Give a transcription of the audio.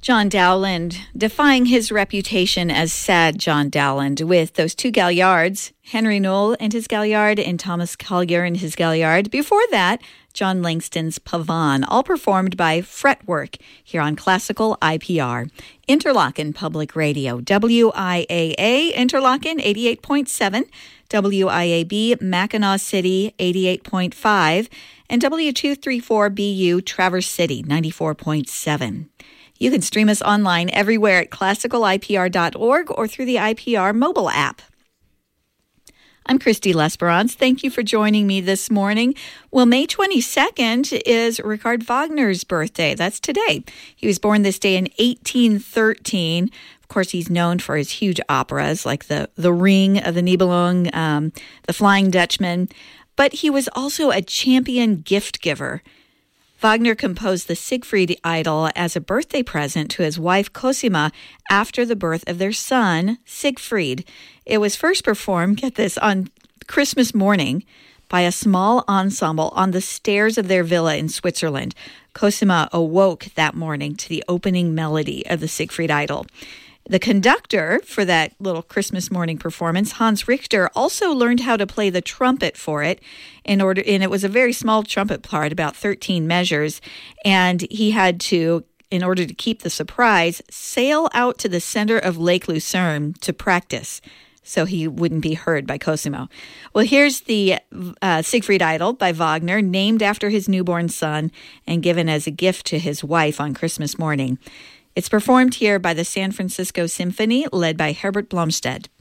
John Dowland, defying his reputation as sad John Dowland, with those two Galliards, Henry Knoll and his Galliard and Thomas Collier and his Galliard. Before that, John Langston's Pavane, all performed by Fretwork here on Classical IPR. Interlochen Public Radio, WIAA Interlochen 88.7, WIAB Mackinac City 88.5, and W234BU Traverse City 94.7. You can stream us online everywhere at classicalipr.org or through the IPR mobile app. I'm Christy Lesperance. Thank you for joining me this morning. Well, May 22nd is Richard Wagner's birthday. That's today. He was born this day in 1813. Of course, he's known for his huge operas like The Ring of the Nibelung, The Flying Dutchman. But he was also a champion gift giver. Wagner composed the Siegfried Idyll as a birthday present to his wife Cosima after the birth of their son, Siegfried. It was first performed, get this, on Christmas morning by a small ensemble on the stairs of their villa in Switzerland. Cosima awoke that morning to the opening melody of the Siegfried Idyll. The conductor for that little Christmas morning performance, Hans Richter, also learned how to play the trumpet for it and it was a very small trumpet part, about 13 measures, and he had to, in order to keep the surprise, sail out to the center of Lake Lucerne to practice so he wouldn't be heard by Cosimo. Well, here's the Siegfried Idyll by Wagner, named after his newborn son and given as a gift to his wife on Christmas morning. It's performed here by the San Francisco Symphony, led by Herbert Blomstedt.